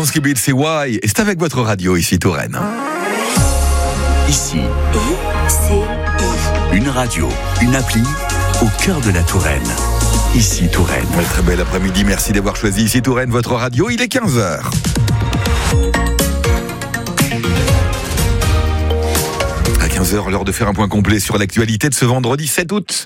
Bronski c'est Why. Et c'est avec votre radio ici, Touraine. Ici, une radio, une appli au cœur de la Touraine. Ici, Touraine. Très bel après-midi, merci d'avoir choisi ici, Touraine, votre radio. Il est 15h. À 15h, l'heure de faire un point complet sur l'actualité de ce vendredi 7 août.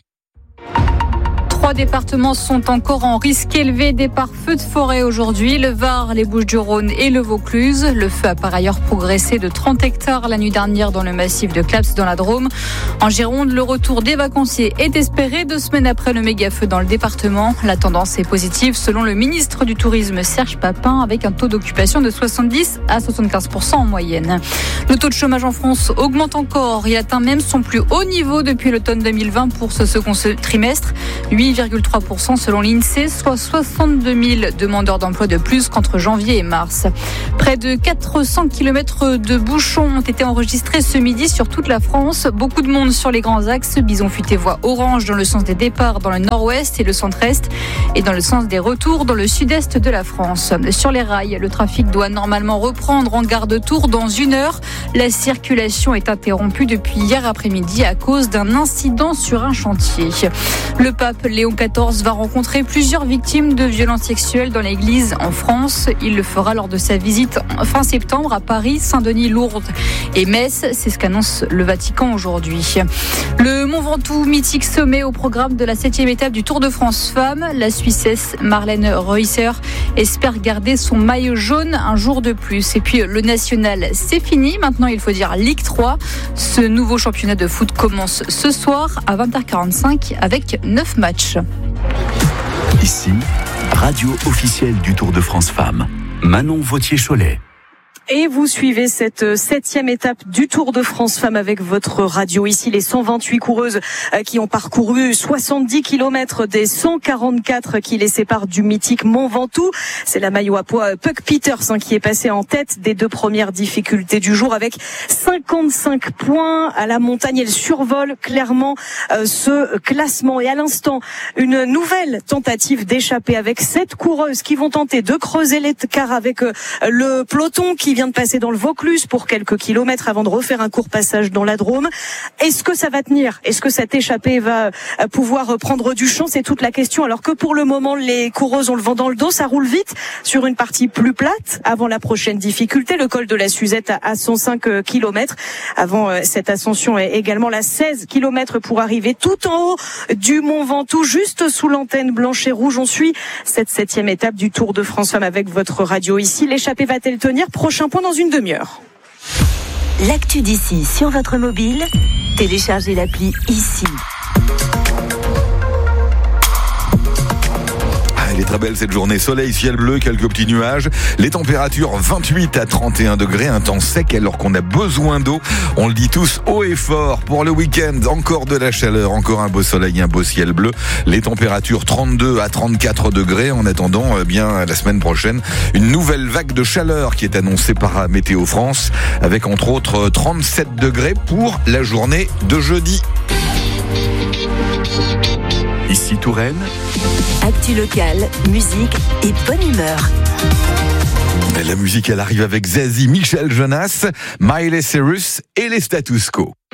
3 départements sont encore en risque élevé départ feu de forêt aujourd'hui. Le Var, les Bouches-du-Rhône et le Vaucluse. Le feu a par ailleurs progressé de 30 hectares la nuit dernière dans le massif de Claps dans la Drôme. En Gironde, le retour des vacanciers est espéré 2 semaines après le méga-feu dans le département. La tendance est positive selon le ministre du Tourisme Serge Papin avec un taux d'occupation de 70 à 75% en moyenne. Le taux de chômage en France augmente encore. Il atteint même son plus haut niveau depuis l'automne 2020 pour ce second trimestre. 8,3% selon l'INSEE, soit 62 000 demandeurs d'emploi de plus qu'entre janvier et mars. Près de 400 km de bouchons ont été enregistrés ce midi sur toute la France. Beaucoup de monde sur les grands axes. Bison futé voie orange dans le sens des départs dans le nord-ouest et le centre-est et dans le sens des retours dans le sud-est de la France. Sur les rails, le trafic doit normalement reprendre en gare de Tours dans 1 heure. La circulation est interrompue depuis hier après-midi à cause d'un incident sur un chantier. Le pape Léon XIV va rencontrer plusieurs victimes de violences sexuelles dans l'église en France. Il le fera lors de sa visite fin septembre à Paris, Saint-Denis, Lourdes et Metz. C'est ce qu'annonce le Vatican aujourd'hui. Le Mont Ventoux, mythique sommet au programme de la 7e étape du Tour de France Femmes. La Suissesse Marlène Reusser espère garder son maillot jaune un jour de plus. Et puis le national, c'est fini. Maintenant, il faut dire Ligue 3. Ce nouveau championnat de foot commence ce soir à 20h45 avec 9 matchs. Ici, radio officielle du Tour de France Femmes. Manon Vautier-Cholet. Et vous suivez cette 7e étape du Tour de France Femmes avec votre radio. Ici, les 128 coureuses qui ont parcouru 70 km des 144 qui les séparent du mythique Mont Ventoux. C'est la maillot à poids Puck Peters qui est passée en tête des 2 premières difficultés du jour avec 55 points à la montagne. Elle survole clairement ce classement. Et à l'instant, une nouvelle tentative d'échapper avec 7 coureuses qui vont tenter de creuser l'écart avec le peloton qui vient de passer dans le Vaucluse pour quelques kilomètres avant de refaire un court passage dans la Drôme. Est-ce que ça va tenir? Est-ce que cette échappée va pouvoir prendre du champ? C'est toute la question. Alors que pour le moment, les coureuses ont le vent dans le dos. Ça roule vite sur une partie plus plate avant la prochaine difficulté, le col de la Suzette à 105 km. Avant cette ascension également la 16 km pour arriver tout en haut du Mont Ventoux, juste sous l'antenne blanche et rouge. On suit cette 7e étape du Tour de France Femmes avec votre radio ici. L'échappée va-t-elle tenir? Prochain point dans une demi-heure. L'actu d'ici sur votre mobile, téléchargez l'appli ici. Elle est très belle cette journée, soleil, ciel bleu, quelques petits nuages, les températures 28 à 31 degrés, un temps sec alors qu'on a besoin d'eau, on le dit tous haut et fort. Pour le week-end, encore de la chaleur, encore un beau soleil, un beau ciel bleu, les températures 32 à 34 degrés, en attendant bien la semaine prochaine, une nouvelle vague de chaleur qui est annoncée par Météo France, avec entre autres 37 degrés pour la journée de jeudi. Ici Touraine. Actu locale, musique et bonne humeur. La musique, elle arrive avec Zazie, Michel Jonas, Miley Cyrus et les Status Quo.